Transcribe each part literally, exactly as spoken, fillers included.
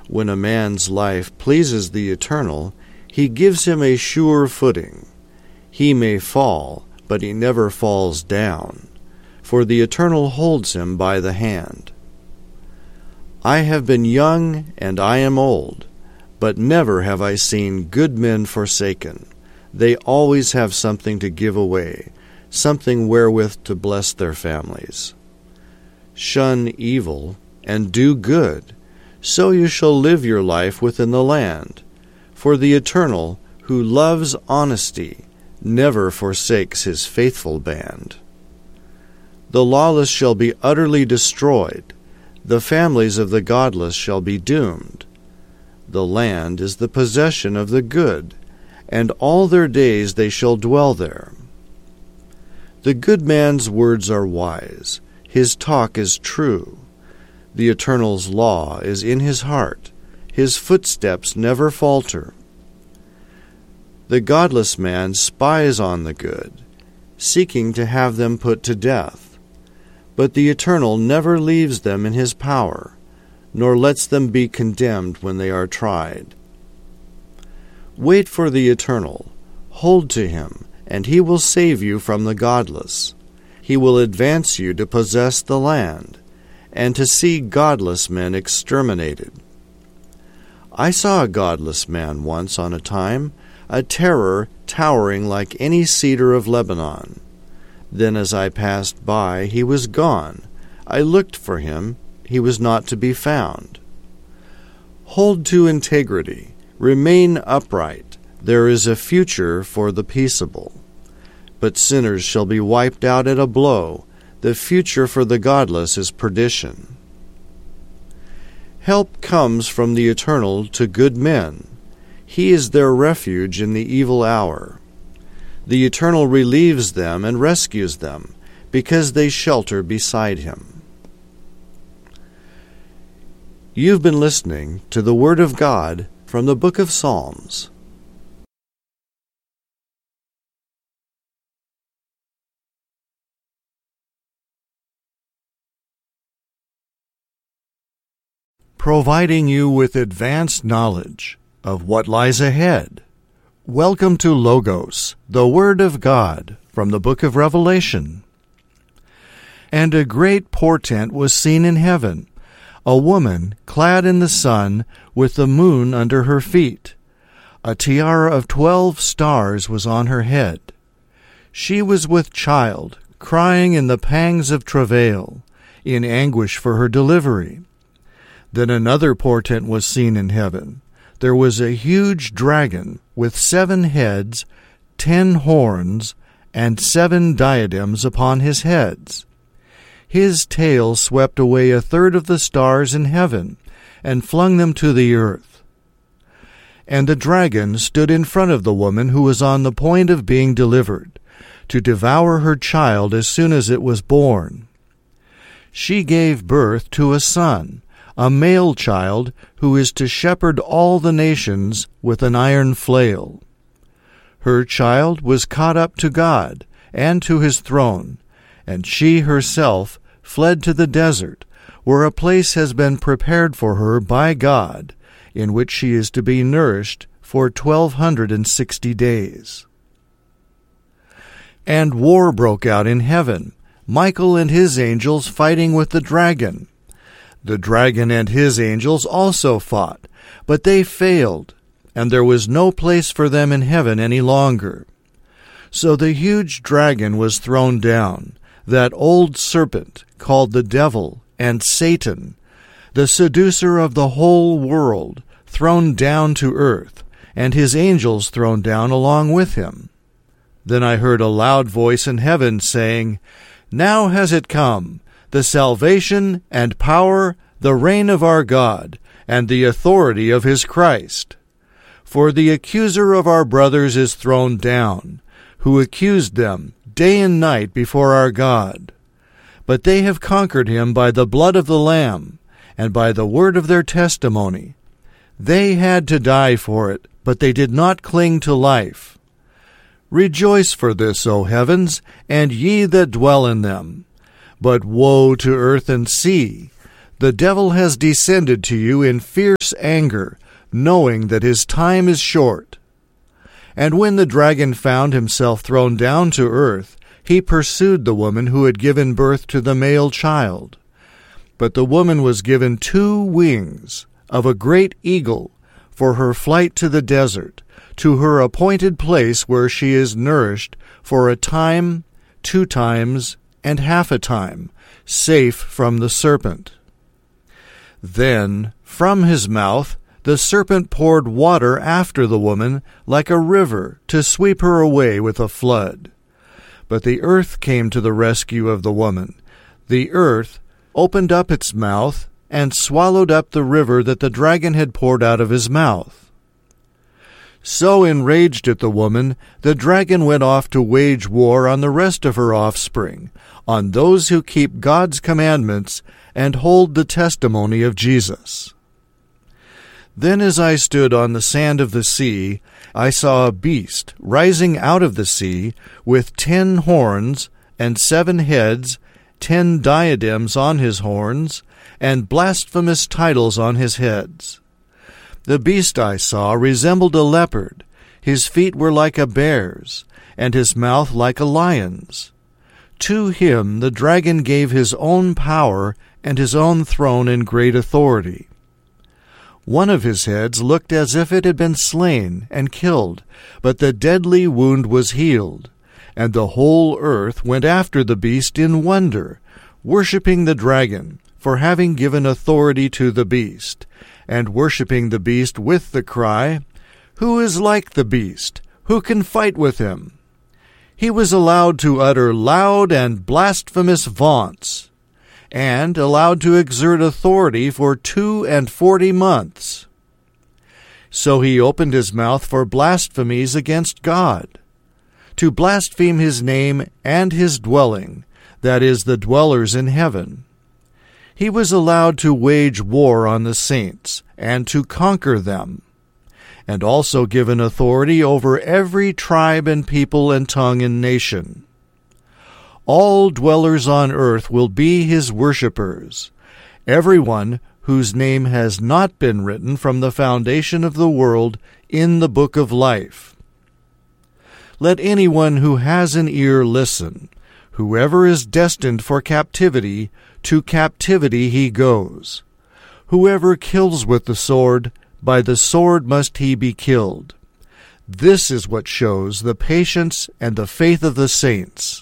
When a man's life pleases the Eternal, he gives him a sure footing. He may fall, but he never falls down, for the Eternal holds him by the hand. I have been young and I am old, but never have I seen good men forsaken. They always have something to give away, something wherewith to bless their families. Shun evil and do good, so you shall live your life within the land. For the Eternal, who loves honesty, never forsakes his faithful band. The lawless shall be utterly destroyed. The families of the godless shall be doomed. The land is the possession of the good, and all their days they shall dwell there. The good man's words are wise, his talk is true. The Eternal's law is in his heart, his footsteps never falter. The godless man spies on the good, seeking to have them put to death. But the Eternal never leaves them in his power, nor lets them be condemned when they are tried. Wait for the Eternal, hold to him, and he will save you from the godless. He will advance you to possess the land, and to see godless men exterminated. I saw a godless man once on a time, a terror towering like any cedar of Lebanon. Then as I passed by, he was gone. I looked for him. He was not to be found. Hold to integrity. Remain upright. There is a future for the peaceable. But sinners shall be wiped out at a blow. The future for the godless is perdition. Help comes from the Eternal to good men. He is their refuge in the evil hour. The Eternal relieves them and rescues them, because they shelter beside him. You've been listening to the Word of God from the Book of Psalms. Providing you with advanced knowledge of what lies ahead. Welcome to Logos, the Word of God, from the book of Revelation. And a great portent was seen in heaven, a woman clad in the sun, with the moon under her feet. A tiara of twelve stars was on her head. She was with child, crying in the pangs of travail, in anguish for her delivery. Then another portent was seen in heaven. There was a huge dragon with seven heads, ten horns, and seven diadems upon his heads. His tail swept away a third of the stars in heaven, and flung them to the earth. And the dragon stood in front of the woman who was on the point of being delivered, to devour her child as soon as it was born. She gave birth to a son, a male child who is to shepherd all the nations with an iron flail. Her child was caught up to God and to his throne, and she herself fled to the desert, where a place has been prepared for her by God, in which she is to be nourished for twelve hundred and sixty days. And war broke out in heaven, Michael and his angels fighting with the dragon. The dragon and his angels also fought, but they failed, and there was no place for them in heaven any longer. So the huge dragon was thrown down, that old serpent called the devil and Satan, the seducer of the whole world, thrown down to earth, and his angels thrown down along with him. Then I heard a loud voice in heaven saying, "Now has it come, the salvation and power, the reign of our God, and the authority of his Christ. For the accuser of our brothers is thrown down, who accused them day and night before our God. But they have conquered him by the blood of the Lamb, and by the word of their testimony. They had to die for it, but they did not cling to life. Rejoice for this, O heavens, and ye that dwell in them. But woe to earth and sea, The devil has descended to you in fierce anger, knowing that his time is short. And when the dragon found himself thrown down to earth, he pursued the woman who had given birth to the male child. But the woman was given two wings of a great eagle for her flight to the desert, to her appointed place where she is nourished for a time, two times, and half a time, safe from the serpent. Then from his mouth the serpent poured water after the woman like a river to sweep her away with a flood. But the earth came to the rescue of the woman. The earth opened up its mouth and swallowed up the river that the dragon had poured out of his mouth. So enraged at the woman, the dragon went off to wage war on the rest of her offspring, on those who keep God's commandments and hold the testimony of Jesus. Then as I stood on the sand of the sea, I saw a beast rising out of the sea with ten horns and seven heads, ten diadems on his horns, and blasphemous titles on his heads. The beast I saw resembled a leopard. His feet were like a bear's, and his mouth like a lion's. To him the dragon gave his own power and his own throne and great authority. One of his heads looked as if it had been slain and killed, but the deadly wound was healed, and the whole earth went after the beast in wonder, worshipping the dragon for having given authority to the beast, and worshipping the beast with the cry, "Who is like the beast? Who can fight with him?" He was allowed to utter loud and blasphemous vaunts, and allowed to exert authority for two and forty months. So he opened his mouth for blasphemies against God, to blaspheme his name and his dwelling, that is, the dwellers in heaven. He was allowed to wage war on the saints and to conquer them, and also given authority over every tribe and people and tongue and nation. All dwellers on earth will be his worshippers, everyone whose name has not been written from the foundation of the world in the book of life. Let anyone who has an ear listen. Whoever is destined for captivity, to captivity he goes. Whoever kills with the sword, by the sword must he be killed. This is what shows the patience and the faith of the saints.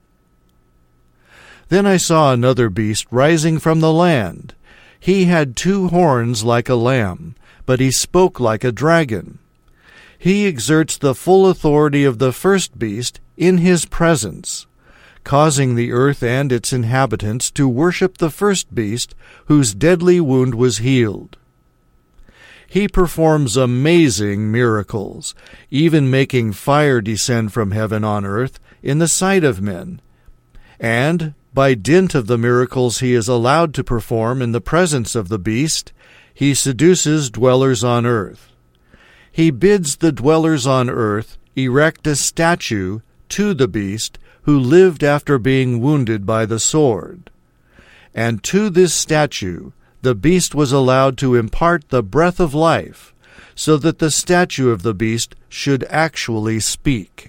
Then I saw another beast rising from the land. He had two horns like a lamb, but he spoke like a dragon. He exerts the full authority of the first beast in his presence, causing the earth and its inhabitants to worship the first beast whose deadly wound was healed. He performs amazing miracles, even making fire descend from heaven on earth in the sight of men. And, by dint of the miracles he is allowed to perform in the presence of the beast, he seduces dwellers on earth. He bids the dwellers on earth erect a statue to the beast who lived after being wounded by the sword. And to this statue the beast was allowed to impart the breath of life, so that the statue of the beast should actually speak.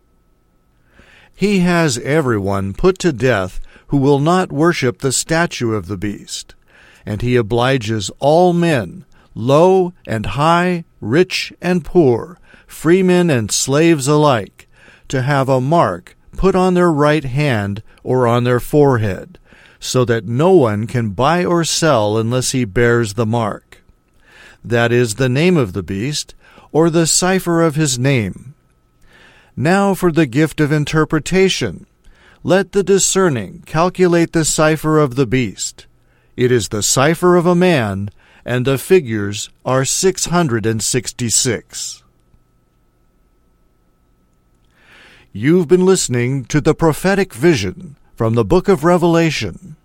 He has everyone put to death who will not worship the statue of the beast, and he obliges all men, low and high, rich and poor, freemen and slaves alike, to have a mark put on their right hand or on their forehead, so that no one can buy or sell unless he bears the mark. That is the name of the beast, or the cipher of his name. Now for the gift of interpretation. Let the discerning calculate the cipher of the beast. It is the cipher of a man, and the figures are six hundred and sixty-six. You've been listening to the prophetic vision from the book of Revelation.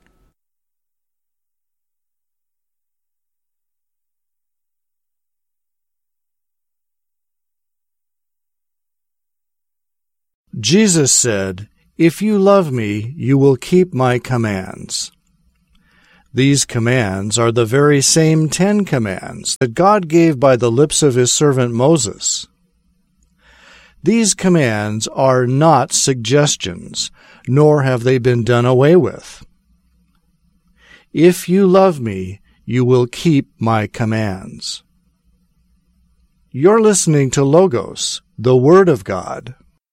Jesus said, "If you love me, you will keep my commands." These commands are the very same Ten Commands that God gave by the lips of his servant Moses. These commands are not suggestions, nor have they been done away with. If you love me, you will keep my commands. You're listening to Logos, the Word of God.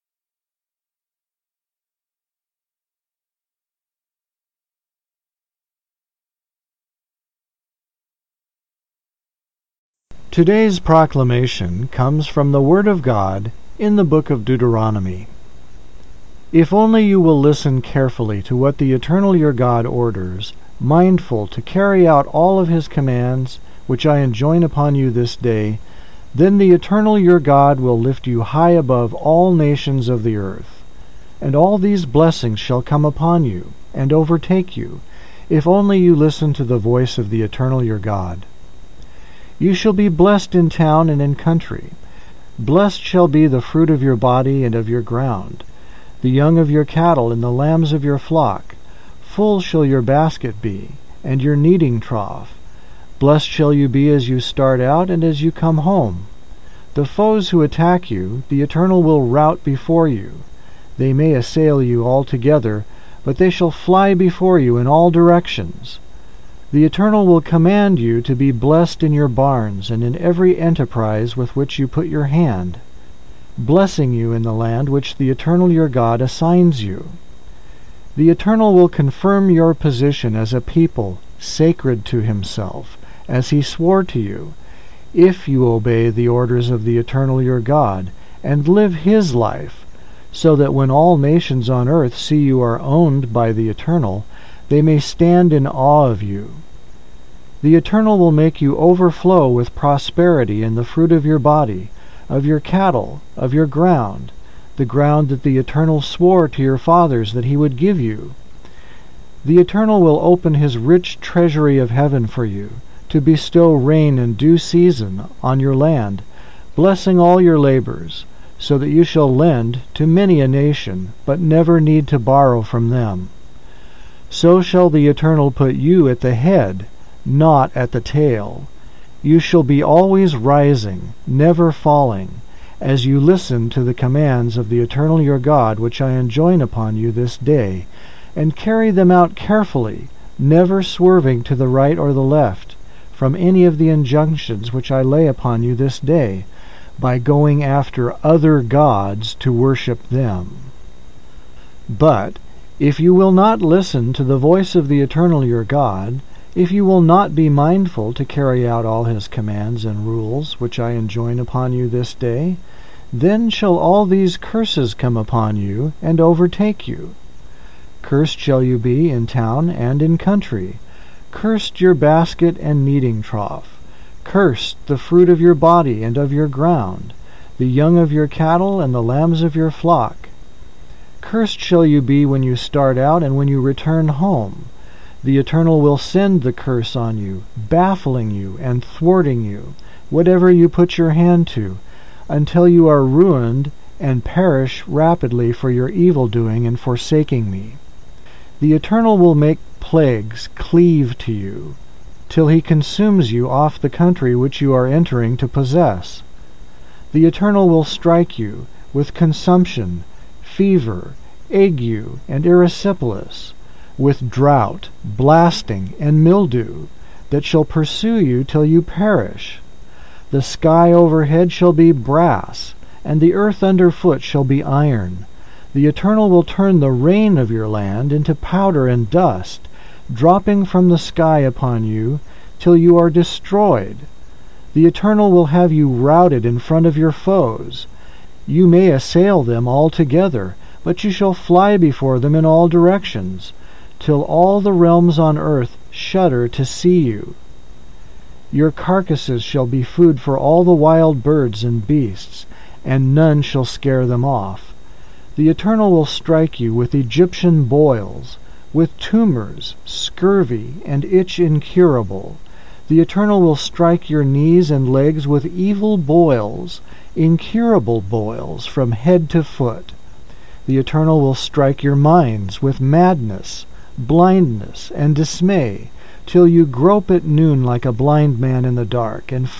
Today's proclamation comes from the Word of God in the book of Deuteronomy. If only you will listen carefully to what the Eternal your God orders, mindful to carry out all of his commands, which I enjoin upon you this day, then the Eternal your God will lift you high above all nations of the earth. And all these blessings shall come upon you, and overtake you, if only you listen to the voice of the Eternal your God. You shall be blessed in town and in country. Blessed shall be the fruit of your body and of your ground, the young of your cattle and the lambs of your flock. Full shall your basket be, and your kneading trough. Blessed shall you be as you start out and as you come home. The foes who attack you, the Eternal will rout before you. They may assail you altogether, but they shall fly before you in all directions. The Eternal will command you to be blessed in your barns and in every enterprise with which you put your hand, blessing you in the land which the Eternal your God assigns you. The Eternal will confirm your position as a people sacred to himself, as he swore to you, if you obey the orders of the Eternal your God, and live his life, so that when all nations on earth see you are owned by the Eternal, they may stand in awe of you. The Eternal will make you overflow with prosperity in the fruit of your body, of your cattle, of your ground, the ground that the Eternal swore to your fathers that he would give you. The Eternal will open his rich treasury of heaven for you, to bestow rain in due season on your land, blessing all your labors, so that you shall lend to many a nation, but never need to borrow from them. So shall the Eternal put you at the head, not at the tail. You shall be always rising, never falling, as you listen to the commands of the Eternal your God, which I enjoin upon you this day, and carry them out carefully, never swerving to the right or the left, from any of the injunctions which I lay upon you this day, by going after other gods to worship them. But if you will not listen to the voice of the Eternal your God, if you will not be mindful to carry out all his commands and rules which I enjoin upon you this day, then shall all these curses come upon you and overtake you. Cursed shall you be in town and in country. Cursed your basket and kneading trough. Cursed the fruit of your body and of your ground, the young of your cattle and the lambs of your flock. Cursed shall you be when you start out and when you return home. The Eternal will send the curse on you, baffling you and thwarting you, whatever you put your hand to, until you are ruined and perish rapidly for your evil doing and forsaking me. The Eternal will make plagues cleave to you, till he consumes you off the country which you are entering to possess. The Eternal will strike you with consumption, fever, ague, and erysipelas, with drought, blasting, and mildew, that shall pursue you till you perish. The sky overhead shall be brass, and the earth underfoot shall be iron. The Eternal will turn the rain of your land into powder and dust, dropping from the sky upon you till you are destroyed. The Eternal will have you routed in front of your foes. You may assail them all together, but you shall fly before them in all directions, till all the realms on earth shudder to see you. Your carcasses shall be food for all the wild birds and beasts, and none shall scare them off. The Eternal will strike you with Egyptian boils, with tumors, scurvy, and itch incurable. The Eternal will strike your knees and legs with evil boils, incurable boils from head to foot. The Eternal will strike your minds with madness, blindness, and dismay, till you grope at noon like a blind man in the dark, and